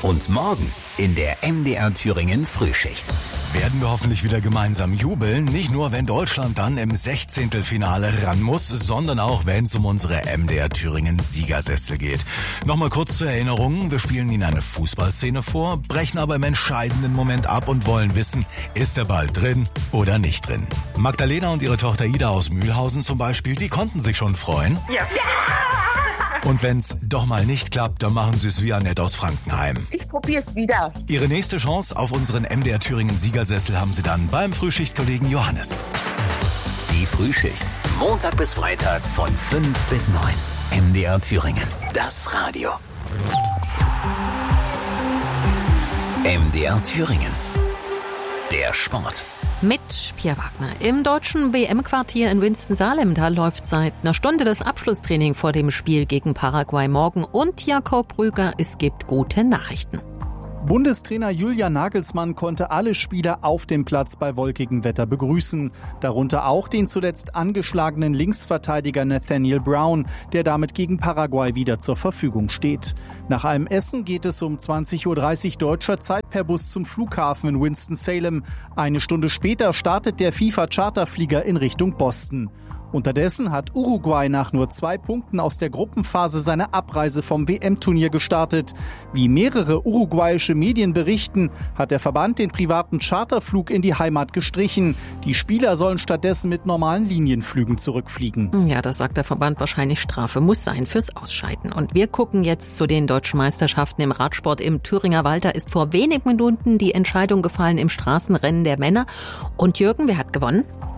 Und morgen in der MDR Thüringen Frühschicht. Werden wir hoffentlich wieder gemeinsam jubeln. Nicht nur, wenn Deutschland dann im 16. Finale ran muss, sondern auch, wenn es um unsere MDR Thüringen Siegersessel geht. Nochmal kurz zur Erinnerung. Wir spielen Ihnen eine Fußballszene vor, brechen aber im entscheidenden Moment ab und wollen wissen, ist der Ball drin oder nicht drin. Magdalena und ihre Tochter Ida aus Mühlhausen zum Beispiel, die konnten sich schon freuen. Ja. Und wenn's doch mal nicht klappt, dann machen Sie es wie Annette aus Frankenheim. Ich probier's wieder. Ihre nächste Chance auf unseren MDR Thüringen Siegersessel haben Sie dann beim Frühschichtkollegen Johannes. Die Frühschicht. Montag bis Freitag von 5 bis 9. MDR Thüringen. Das Radio. MDR Thüringen. Der Sport. Mit Pia Wagner. Im deutschen WM-Quartier in Winston-Salem, da läuft seit einer Stunde das Abschlusstraining vor dem Spiel gegen Paraguay morgen. Und Jakob Rüger, es gibt gute Nachrichten. Bundestrainer Julian Nagelsmann konnte alle Spieler auf dem Platz bei wolkigem Wetter begrüßen. Darunter auch den zuletzt angeschlagenen Linksverteidiger Nathaniel Brown, der damit gegen Paraguay wieder zur Verfügung steht. Nach einem Essen geht es um 20.30 Uhr deutscher Zeit per Bus zum Flughafen in Winston-Salem. Eine Stunde später startet der FIFA-Charterflieger in Richtung Boston. Unterdessen hat Uruguay nach nur 2 Punkten aus der Gruppenphase seine Abreise vom WM-Turnier gestartet. Wie mehrere uruguayische Medien berichten, hat der Verband den privaten Charterflug in die Heimat gestrichen. Die Spieler sollen stattdessen mit normalen Linienflügen zurückfliegen. Ja, das sagt der Verband, wahrscheinlich Strafe muss sein fürs Ausscheiden. Und wir gucken jetzt zu den deutschen Meisterschaften im Radsport im Thüringer Wald. Da ist vor wenigen Minuten die Entscheidung gefallen im Straßenrennen der Männer. Und Jürgen, wer hat gewonnen?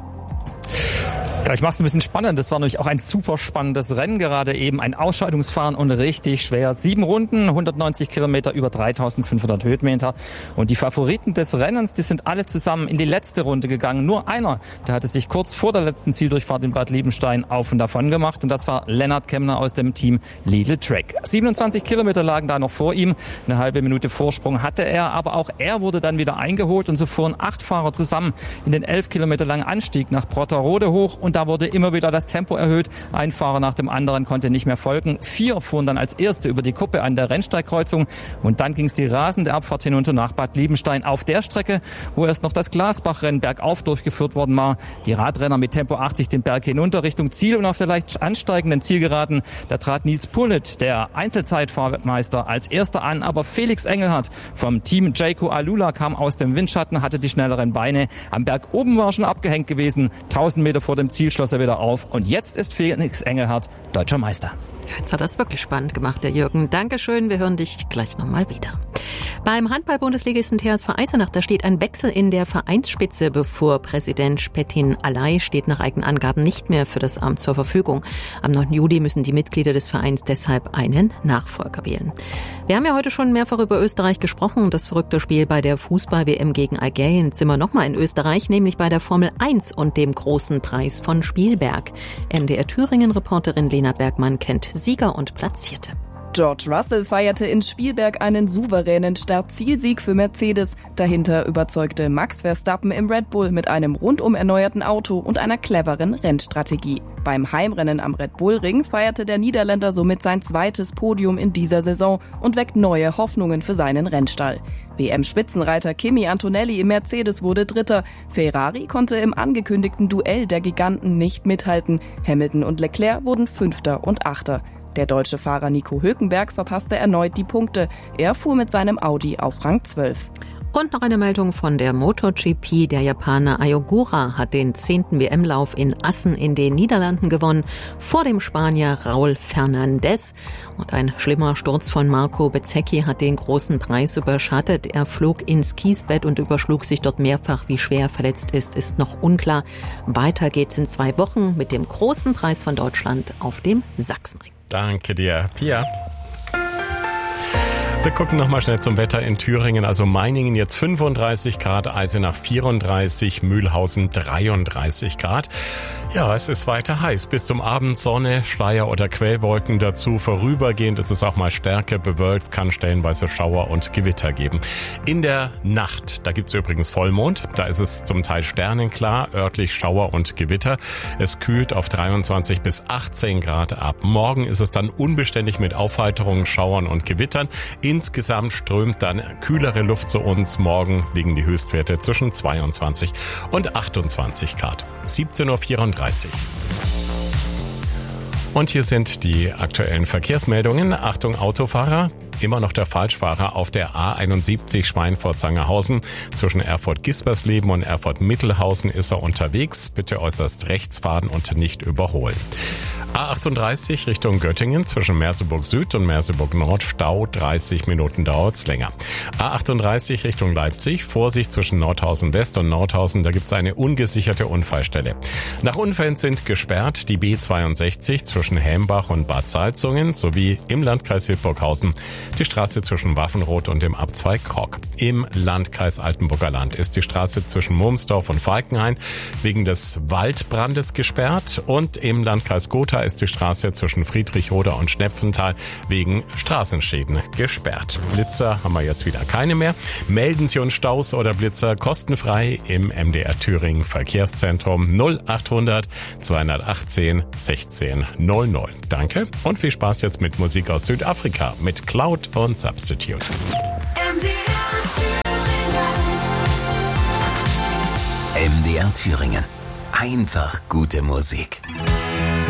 Ja, ich mach's ein bisschen spannend. Das war nämlich auch ein super spannendes Rennen, gerade eben ein Ausscheidungsfahren und richtig schwer. 7 Runden, 190 Kilometer, über 3500 Höhenmeter. Und die Favoriten des Rennens, die sind alle zusammen in die letzte Runde gegangen. Nur einer, der hatte sich kurz vor der letzten Zieldurchfahrt in Bad Liebenstein auf und davon gemacht. Und das war Lennart Kemner aus dem Team Lidl Trek. 27 Kilometer lagen da noch vor ihm. Eine halbe Minute Vorsprung hatte er, aber auch er wurde dann wieder eingeholt. Und so fuhren 8 Fahrer zusammen in den 11 Kilometer langen Anstieg nach Brotterode hoch. Und da wurde immer wieder das Tempo erhöht. Ein Fahrer nach dem anderen konnte nicht mehr folgen. 4 fuhren dann als Erste über die Kuppe an der Rennsteigkreuzung. Und dann ging es die rasende Abfahrt hinunter nach Bad Liebenstein auf der Strecke, wo erst noch das Glasbachrennen bergauf durchgeführt worden war. Die Radrenner mit Tempo 80 den Berg hinunter Richtung Ziel und auf der leicht ansteigenden Zielgeraden, da trat Nils Purlitt, der Einzelzeitfahrmeister, als Erster an. Aber Felix Engelhardt vom Team Jayco Alula kam aus dem Windschatten, hatte die schnelleren Beine. Am Berg oben war schon abgehängt gewesen. 1000 Meter vor dem Ziel schloss er wieder auf. Und jetzt ist Felix Engelhardt deutscher Meister. Jetzt hat er es wirklich spannend gemacht, der Jürgen. Dankeschön, wir hören dich gleich nochmal wieder. Beim Handball-Bundesligisten TSV Eisenach, da steht ein Wechsel in der Vereinsspitze bevor. Präsident Spettin Alay steht nach eigenen Angaben nicht mehr für das Amt zur Verfügung. Am 9. Juli müssen die Mitglieder des Vereins deshalb einen Nachfolger wählen. Wir haben ja heute schon mehrfach über Österreich gesprochen. Das verrückte Spiel bei der Fußball-WM gegen Algerien sind wir nochmal in Österreich, nämlich bei der Formel 1 und dem großen Preis von Spielberg. MDR Thüringen-Reporterin Lena Bergmann kennt Sieger und Platzierte. George Russell feierte in Spielberg einen souveränen Start-Zielsieg für Mercedes. Dahinter überzeugte Max Verstappen im Red Bull mit einem rundum erneuerten Auto und einer cleveren Rennstrategie. Beim Heimrennen am Red Bull Ring feierte der Niederländer somit sein zweites Podium in dieser Saison und weckt neue Hoffnungen für seinen Rennstall. WM-Spitzenreiter Kimi Antonelli im Mercedes wurde Dritter. Ferrari konnte im angekündigten Duell der Giganten nicht mithalten. Hamilton und Leclerc wurden Fünfter und Achter. Der deutsche Fahrer Nico Hülkenberg verpasste erneut die Punkte. Er fuhr mit seinem Audi auf Rang 12. Und noch eine Meldung von der MotoGP. Der Japaner Ayogura hat den 10. WM-Lauf in Assen in den Niederlanden gewonnen, vor dem Spanier Raúl Fernández. Und ein schlimmer Sturz von Marco Bezzecchi hat den großen Preis überschattet. Er flog ins Kiesbett und überschlug sich dort mehrfach. Wie schwer er verletzt ist noch unklar. Weiter geht's in 2 Wochen mit dem großen Preis von Deutschland auf dem Sachsenring. Danke dir, Pia. Wir gucken nochmal schnell zum Wetter in Thüringen. Also Meiningen jetzt 35 Grad, Eisenach 34, Mühlhausen 33 Grad. Ja, es ist weiter heiß. Bis zum Abend Sonne, Schleier oder Quellwolken dazu. Vorübergehend ist es auch mal stärker bewölkt, kann stellenweise Schauer und Gewitter geben. In der Nacht, da gibt's übrigens Vollmond. Da ist es zum Teil sternenklar, örtlich Schauer und Gewitter. Es kühlt auf 23 bis 18 Grad ab. Morgen ist es dann unbeständig mit Aufheiterungen, Schauern und Gewittern. Insgesamt strömt dann kühlere Luft zu uns. Morgen liegen die Höchstwerte zwischen 22 und 28 Grad. 17:34 Uhr. Und hier sind die aktuellen Verkehrsmeldungen. Achtung Autofahrer, immer noch der Falschfahrer auf der A71 Schweinfurt-Sangerhausen. Zwischen Erfurt-Gispersleben und Erfurt-Mittelhausen ist er unterwegs. Bitte äußerst rechts fahren und nicht überholen. A38 Richtung Göttingen zwischen Merseburg Süd und Merseburg Nord Stau, 30 Minuten dauert's länger. A38 Richtung Leipzig, Vorsicht zwischen Nordhausen West und Nordhausen, da gibt's eine ungesicherte Unfallstelle. Nach Unfällen sind gesperrt die B62 zwischen Hembach und Bad Salzungen sowie im Landkreis Hildburghausen die Straße zwischen Waffenrot und dem Abzweig Krock. Im Landkreis Altenburger Land ist die Straße zwischen Murmsdorf und Falkenhain wegen des Waldbrandes gesperrt und im Landkreis Gotha ist die Straße zwischen Friedrichroda und Schnepfenthal wegen Straßenschäden gesperrt. Blitzer haben wir jetzt wieder keine mehr. Melden Sie uns Staus oder Blitzer kostenfrei im MDR Thüringen Verkehrszentrum 0800 218 16 00. Danke und viel Spaß jetzt mit Musik aus Südafrika mit Cloud und Substitute. MDR Thüringen. Einfach gute Musik.